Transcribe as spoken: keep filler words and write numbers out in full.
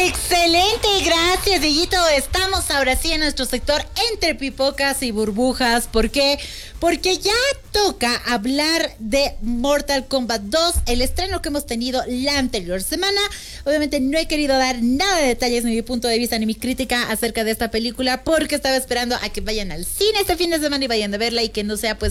Excelente, gracias, Dieguito. Estamos ahora sí en nuestro sector entre pipocas y burbujas. ¿Por qué? Porque ya toca hablar de Mortal Kombat dos, el estreno que hemos tenido la anterior semana. Obviamente no he querido dar nada de detalles ni mi punto de vista ni mi crítica acerca de esta película porque estaba esperando a que vayan al cine este fin de semana y vayan a verla y que no sea pues